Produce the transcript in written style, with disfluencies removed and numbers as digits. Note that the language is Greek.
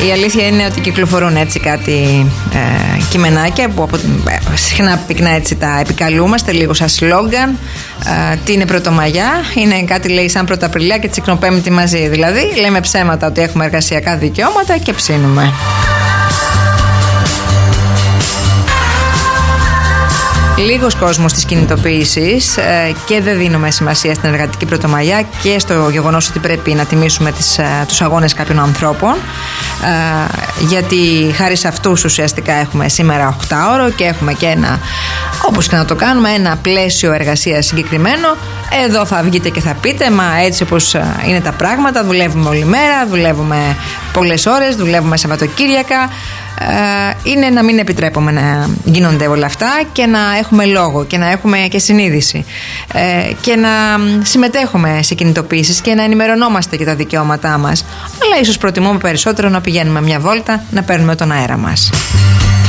Η αλήθεια είναι ότι κυκλοφορούν έτσι κάτι κειμενάκια που συχνά πυκνά έτσι τα επικαλούμαστε λίγο σαν σλόγγαν. Τι είναι Πρωτομαγιά? Είναι κάτι, λέει, σαν Πρωταπριλιά και Τσικνοπέμπτη μαζί. Δηλαδή λέμε ψέματα ότι έχουμε εργασιακά δικαιώματα και ψήνουμε. Λίγος κόσμος της κινητοποίησης και δεν δίνουμε σημασία στην εργατική Πρωτομαγιά και στο γεγονός ότι πρέπει να τιμήσουμε τους αγώνες κάποιων ανθρώπων, γιατί χάρη σε αυτούς ουσιαστικά έχουμε σήμερα 8ωρο και έχουμε και ένα, όπως και να το κάνουμε, ένα πλαίσιο εργασίας συγκεκριμένο. Εδώ θα βγείτε και θα πείτε, μα έτσι όπως είναι τα πράγματα, δουλεύουμε όλη μέρα, δουλεύουμε πολλές ώρες, δουλεύουμε Σαββατοκύριακα. Είναι να μην επιτρέπουμε να γίνονται όλα αυτά και να έχουμε λόγο και να έχουμε και συνείδηση και να συμμετέχουμε σε κινητοποίησεις και να ενημερωνόμαστε για τα δικαιώματά μας. Αλλά ίσως προτιμούμε περισσότερο να πηγαίνουμε μια βόλτα, να παίρνουμε τον αέρα μας.